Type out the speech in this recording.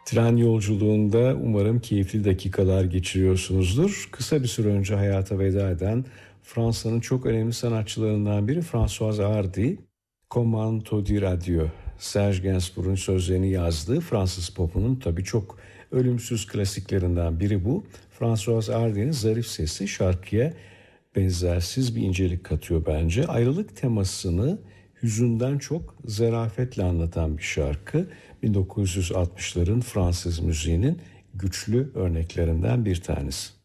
Tren yolculuğunda umarım keyifli dakikalar geçiriyorsunuzdur. Kısa bir süre önce hayata veda eden Fransa'nın çok önemli sanatçılarından biri Françoise Hardy, Comment te dire adieu, Serge Gainsbourg'un sözlerini yazdığı Fransız popunun tabii çok ölümsüz klasiklerinden biri bu. Françoise Hardy'nin zarif sesi şarkıya benzersiz bir incelik katıyor bence. Ayrılık temasını hüzünden çok zarafetle anlatan bir şarkı. 1960'ların Fransız müziğinin güçlü örneklerinden bir tanesi.